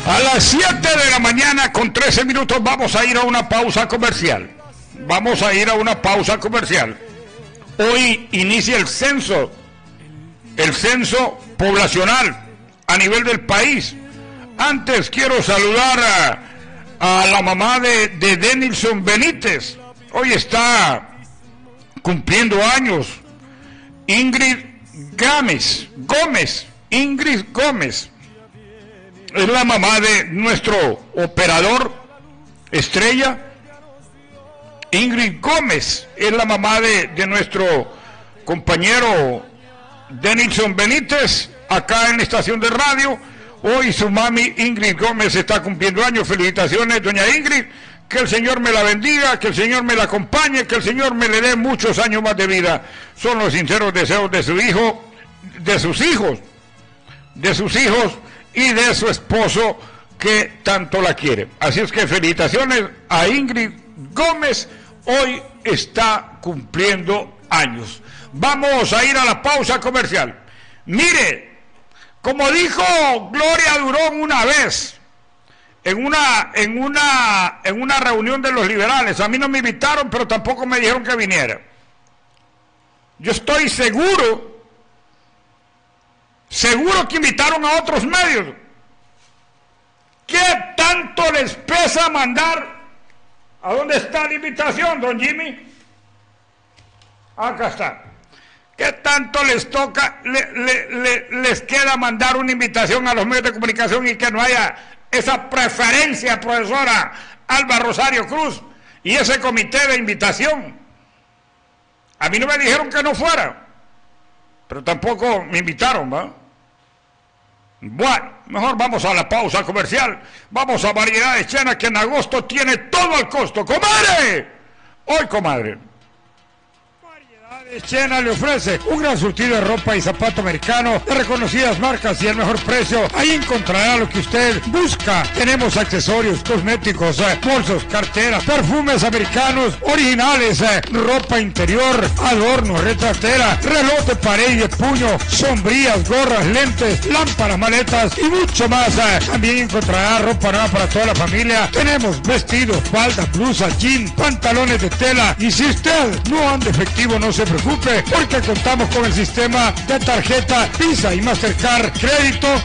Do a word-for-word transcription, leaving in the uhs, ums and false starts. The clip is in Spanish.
A las siete de la mañana con trece minutos vamos a ir a una pausa comercial. Vamos a ir a una pausa comercial. Hoy inicia el censo, el censo poblacional a nivel del país. Antes quiero saludar a, a la mamá de, de Denilson Benítez. Hoy está cumpliendo años. Ingrid Gómez, Gómez, Ingrid Gómez. Es la mamá de nuestro operador estrella. Ingrid Gómez es la mamá de, de nuestro compañero Denilson Benítez, acá en la estación de radio. Hoy su mami Ingrid Gómez está cumpliendo años. Felicitaciones, doña Ingrid. Que el Señor me la bendiga, que el Señor me la acompañe, que el Señor me le dé muchos años más de vida. Son los sinceros deseos de su hijo, de sus hijos, de sus hijos y de su esposo que tanto la quiere. Así es que felicitaciones a Ingrid Gómez, hoy está cumpliendo años. Vamos a ir a la pausa comercial. Mire, como dijo Gloria Durón una vez, en una, en una, en una reunión de los liberales, a mí no me invitaron, pero tampoco me dijeron que viniera. Yo estoy seguro, seguro que invitaron a otros medios. ¿Qué tanto les pesa mandar? ¿A dónde está la invitación, don Jimmy? Acá está. ¿Qué tanto les toca, le, le, le, les queda mandar una invitación a los medios de comunicación y que no haya esa preferencia, profesora Alba Rosario Cruz, y ese comité de invitación? A mí no me dijeron que no fuera, pero tampoco me invitaron, ¿va? Bueno, mejor vamos a la pausa comercial. Vamos a Variedades Chena, que en agosto tiene todo al costo. ¡Comadre! Hoy, comadre. Chena le ofrece un gran surtido de ropa y zapato americano de reconocidas marcas y el mejor precio. Ahí encontrará lo que usted busca. Tenemos accesorios, cosméticos, eh, bolsos, carteras, perfumes americanos originales, eh, ropa interior, adornos, retratera, reloj de pared y de puño, sombrillas, gorras, lentes, lámparas, maletas y mucho más. Eh. También encontrará ropa nueva para toda la familia. Tenemos vestidos, faldas, blusas, jeans, pantalones de tela. Y si usted no anda efectivo, no se preocupe, porque contamos con el sistema de tarjeta Visa y Mastercard Crédito